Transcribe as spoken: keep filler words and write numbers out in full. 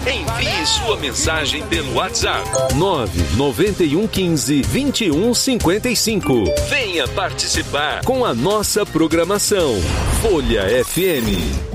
Envie sua mensagem pelo WhatsApp nove nove um um cinco, vinte e um cinquenta e cinco. Venha participar com a nossa programação. Folha F M.